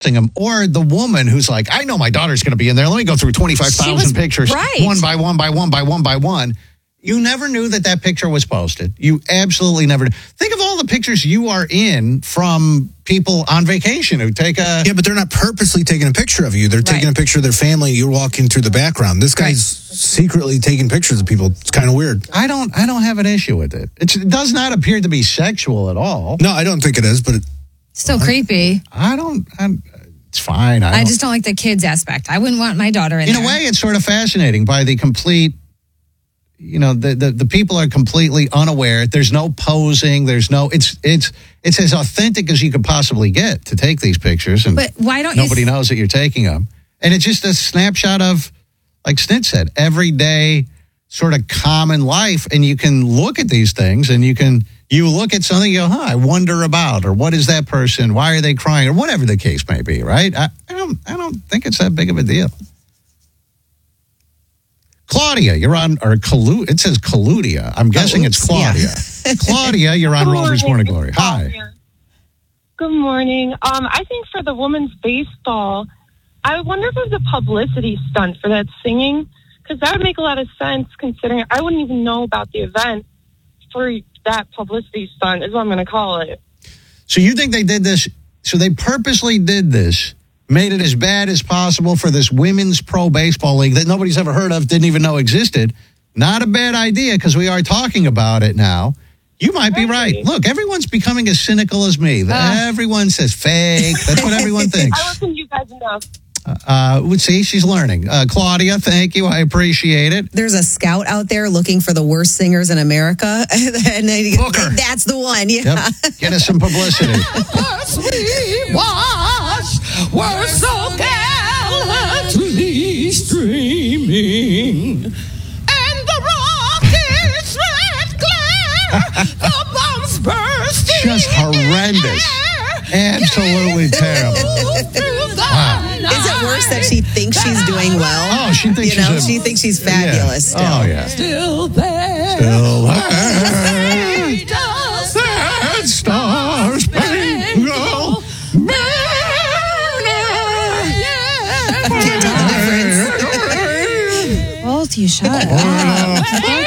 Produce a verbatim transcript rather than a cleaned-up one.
posting them, or the woman who's like, I know my daughter's going to be in there. Let me go through twenty-five thousand pictures, right. one by one by one by one by one. You never knew that that picture was posted. You absolutely never knew. Think of all the pictures you are in from people on vacation who take a... Yeah, but they're not purposely taking a picture of you. They're taking Right. a picture of their family. You're walking through the background. This guy's Right. secretly taking pictures of people. It's kind of weird. I don't I don't have an issue with it. It's, it does not appear to be sexual at all. No, I don't think it is, but it, Still creepy. I don't... I'm, it's fine. I, I don't, just don't like the kids aspect. I wouldn't want my daughter in in there. a way, it's sort of fascinating by the complete... You know, the, the the people are completely unaware. There's no posing. There's no. It's it's it's as authentic as you could possibly get to take these pictures, and But why don't nobody you... knows that you're taking them. And it's just a snapshot of, like Snit said, everyday sort of common life. And you can look at these things, and you can you look at something, you go, huh, I wonder about, or what is that person? Why are they crying, or whatever the case may be. Right? I, I don't I don't think it's that big of a deal. Claudia, you're on, or Calu, it says Caludia. I'm guessing it's Claudia. Yeah. Claudia, you're on Good Rover's Morning morning. Glory. Hi. Good morning. Um, I think for the women's baseball, I wonder if it was a publicity stunt for that singing, because that would make a lot of sense considering I wouldn't even know about the event for that publicity stunt is what I'm going to call it. So you think they did this, so they purposely did this, made it as bad as possible for this women's pro baseball league that nobody's ever heard of, didn't even know existed. Not a bad idea, because we are talking about it now. You might be right. Right. Look, everyone's becoming as cynical as me. Uh. Everyone says fake. That's what everyone thinks. I listen to you guys enough. Uh, let's see, she's learning. Uh, Claudia, thank you. I appreciate it. There's a scout out there looking for the worst singers in America. and they, Book her. That's the one. Yeah. Yep. Get us some publicity. we watched were so gallantly streaming, and the rockets' red glare, the bombs bursting. Just horrendous. Absolutely terrible. Wow. Is it worse that she thinks she's doing well? Oh, she thinks you know, she's a- she thinks she's fabulous. Yeah. Still. Oh, yeah. Still there. Still there. Just That star spangled Can't tell the difference. Both you shut up.